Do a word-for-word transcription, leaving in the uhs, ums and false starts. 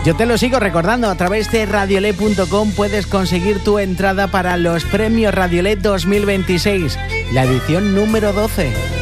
Yo te lo sigo recordando, a través de radiolet punto com puedes conseguir tu entrada para los premios Radiolet dos mil veintiséis, la edición número doce.